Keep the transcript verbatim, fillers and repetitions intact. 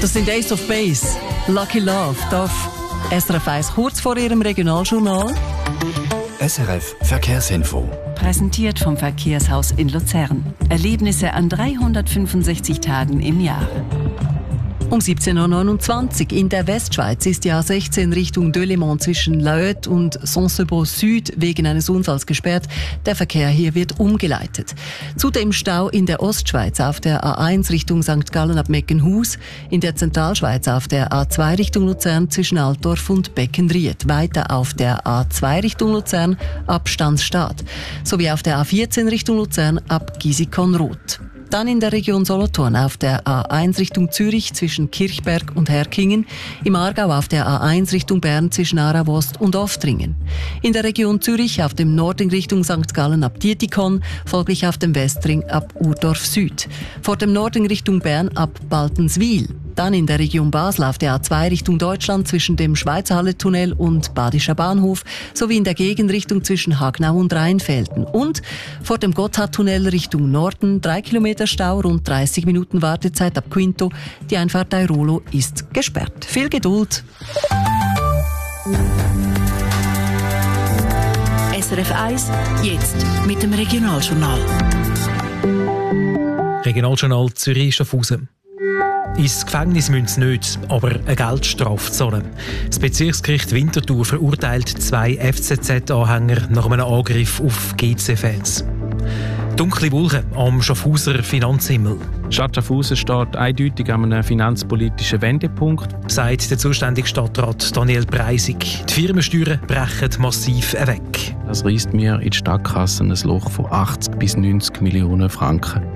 Das sind Ace of Base, Lucky Love, darf S R F eins kurz vor ihrem Regionaljournal. S R F Verkehrsinfo. Präsentiert vom Verkehrshaus in Luzern. Erlebnisse an dreihundertfünfundsechzig Tagen im Jahr. Um siebzehn Uhr neunundzwanzig in der Westschweiz ist die A sechzehn Richtung Delémont zwischen Laöt und Saint-Sebaud Süd wegen eines Unfalls gesperrt. Der Verkehr hier wird umgeleitet. Zudem Stau in der Ostschweiz auf der A eins Richtung Sankt Gallen ab Meckenhus, in der Zentralschweiz auf der A zwei Richtung Luzern zwischen Altdorf und Beckenried, weiter auf der A zwei Richtung Luzern ab Stanzstadt, sowie auf der A vierzehn Richtung Luzern ab Gisikon-Roth. Dann in der Region Solothurn auf der A eins Richtung Zürich zwischen Kirchberg und Herkingen, im Aargau auf der A eins Richtung Bern zwischen Aarau-Ost und Oftringen. In der Region Zürich auf dem Nordring Richtung Sankt Gallen ab Dietikon, folglich auf dem Westring ab Urdorf Süd. Vor dem Nordring Richtung Bern ab Baltenswil. Dann in der Region Basel auf der A zwei Richtung Deutschland zwischen dem Schweizerhalle-Tunnel und Badischer Bahnhof sowie in der Gegenrichtung zwischen Hagnau und Rheinfelden. Und vor dem Gotthardtunnel Richtung Norden drei Kilometer Stau, rund dreißig Minuten Wartezeit ab Quinto. Die Einfahrt Airolo ist gesperrt. Viel Geduld! S R F eins, jetzt mit dem Regionaljournal. Regionaljournal Zürich-Schaffhausen. Ins Gefängnis müssen sie nicht, aber eine Geldstrafe zahlen. Das Bezirksgericht Winterthur verurteilt zwei F Z Z-Anhänger nach einem Angriff auf G C-Fans. Dunkle Wolken am Schaffhauser Finanzhimmel. Die Stadt Schaffhausen steht eindeutig an einem finanzpolitischen Wendepunkt, sagt der zuständige Stadtrat Daniel Preisig. Die Firmensteuern brechen massiv weg. Das reißt mir in die Stadtkasse ein Loch von achtzig bis neunzig Millionen Franken.